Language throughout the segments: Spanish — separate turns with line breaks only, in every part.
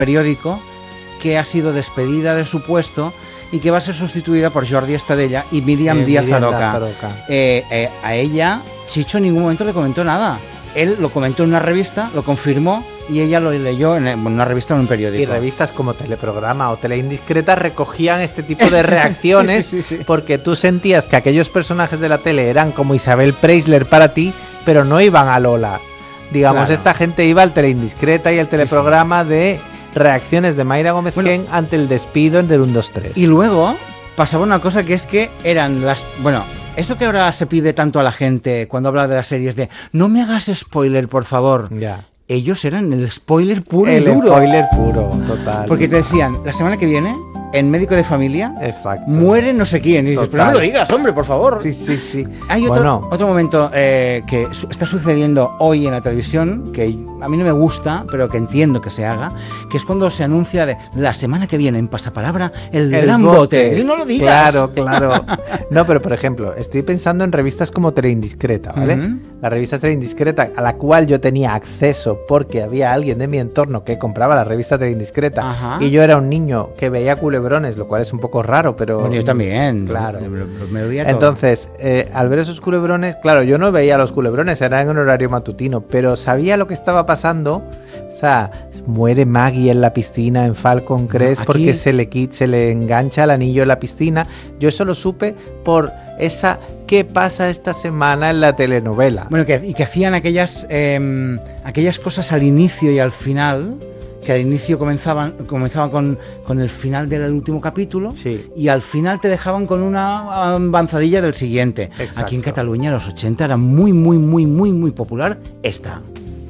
periódico que ha sido despedida de su puesto y que va a ser sustituida por Jordi Estadella y Miriam Díaz Aroca. A ella, Chicho en ningún momento le comentó nada. Él lo comentó en una revista, lo confirmó y ella lo leyó en una revista o en un periódico.
Y revistas como Teleprograma o Teleindiscreta recogían este tipo de reacciones sí. Porque tú sentías que aquellos personajes de la tele eran como Isabel Preisler para ti, pero no iban a Lola. Digamos, claro. Esta gente iba al Teleindiscreta y al Teleprograma de reacciones de Mayra Gómez Ken ante el despido del 1, 2, 3.
Y luego pasaba una cosa que es que eran las... Bueno, eso que ahora se pide tanto a la gente cuando habla de las series de no me hagas spoiler, por favor.
Ya.
Ellos eran el spoiler puro y duro.
El spoiler puro, total.
Porque te decían, la semana que viene, en Médico de Familia,
exacto,
muere no sé quién. Y dices, pero no me lo digas, hombre, por favor.
Sí.
Hay otro momento que está sucediendo hoy en la televisión, que a mí no me gusta, pero que entiendo que se haga, que es cuando se anuncia de la semana que viene, en Pasapalabra, el gran bote. Y no lo digas.
Claro. No, pero por ejemplo, estoy pensando en revistas como Teleindiscreta, ¿vale? Uh-huh. La revista Teleindiscreta, a la cual yo tenía acceso porque había alguien de mi entorno que compraba la revista Teleindiscreta. Uh-huh. Y yo era un niño que veía culebrones, lo cual es un poco raro, pero...
Bueno, yo también.
Claro.
Me veía todo.
Entonces, al ver esos culebrones, claro, yo no veía los culebrones, era en un horario matutino, pero sabía lo que estaba pasando. O sea, muere Maggie en la piscina en Falcon Crest porque se le engancha el anillo en la piscina. Yo eso lo supe por esa ¿qué pasa esta semana en la telenovela?
Bueno, que hacían aquellas cosas al inicio y al final, que al inicio comenzaban con el final del último capítulo,
sí,
y al final te dejaban con una avanzadilla del siguiente.
Exacto.
Aquí en Cataluña en los 80 era muy popular esta.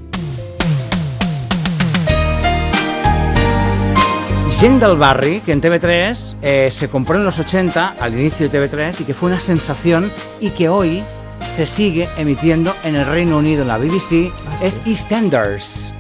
Gent del Barri, que en TV3 se compró en los 80, al inicio de TV3, y que fue una sensación y que hoy se sigue emitiendo en el Reino Unido en la BBC, es EastEnders.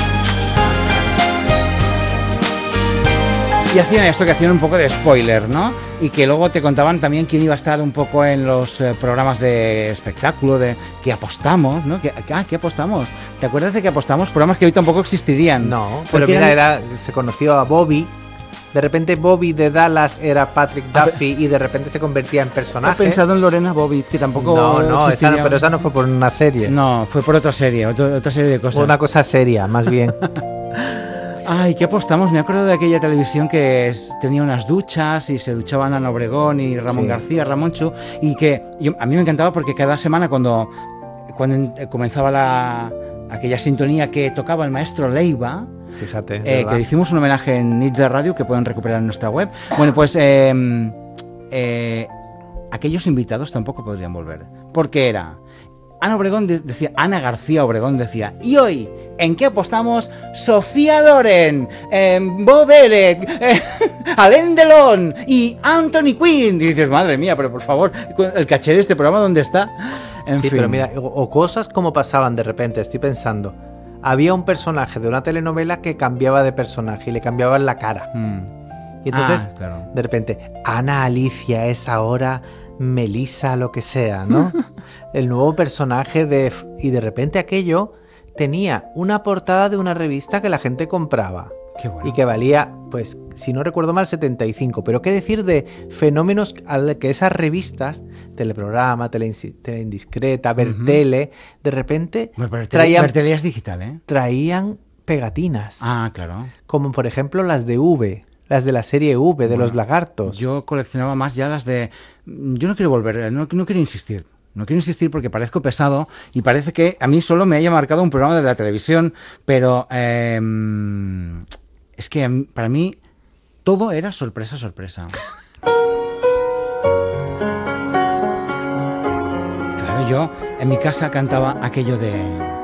Y hacían esto, que hacían un poco de spoiler, ¿no? Y que luego te contaban también quién iba a estar un poco en los programas de espectáculo, de que apostamos, ¿no? ¿Qué apostamos? ¿Te acuerdas de que apostamos? Programas que hoy tampoco existirían.
No, pero mira, se conoció a Bobby. De repente Bobby de Dallas era Patrick Duffy y de repente se convertía en personaje.
He pensado en Lorena Bobby, que tampoco
pero esa no fue por una serie.
No, fue por otra serie de cosas.
Fue una cosa seria, más bien.
Ay, ¿qué apostamos? Me acuerdo de aquella televisión que tenía unas duchas y se duchaban Ana Obregón y Ramón García, Ramoncho, y que a mí me encantaba porque cada semana cuando comenzaba aquella sintonía que tocaba el maestro Leiva,
fíjate,
que hicimos un homenaje en Nits de Radio que pueden recuperar en nuestra web. Bueno, pues aquellos invitados tampoco podrían volver, porque era Ana García Obregón decía, y hoy, ¿en qué apostamos? Sofía Loren, Bo Derek, Alain Delon y Anthony Quinn. Y dices, madre mía, pero por favor, el caché de este programa, ¿dónde está? En fin.
Pero mira, o cosas como pasaban de repente, estoy pensando, había un personaje de una telenovela que cambiaba de personaje y le cambiaban la cara. Y entonces, de repente, Ana Alicia es ahora Melissa, lo que sea, ¿no? El nuevo personaje y de repente aquello tenía una portada de una revista que la gente compraba.
Qué bueno.
Y que valía, pues, si no recuerdo mal, 75. Pero qué decir de fenómenos al que esas revistas, Teleprograma, Teleindiscreta, Vertele, de repente traían...
Vertele es digital, ¿eh?
Traían pegatinas.
Ah, claro.
Como por ejemplo las de V. Las de la serie V, de los lagartos.
Yo coleccionaba más ya las de... Yo no quiero volver, no quiero insistir. No quiero insistir porque parezco pesado y parece que a mí solo me haya marcado un programa de la televisión, pero es que para mí todo era sorpresa. Claro, yo en mi casa cantaba aquello de...